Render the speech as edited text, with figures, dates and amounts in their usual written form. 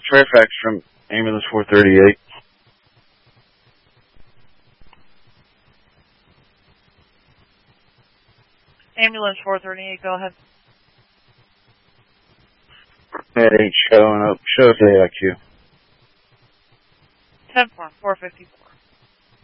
Fairfax from ambulance 438. Ambulance 438, go ahead. That ain't showing up. Show us the AIQ. 10-4, 454.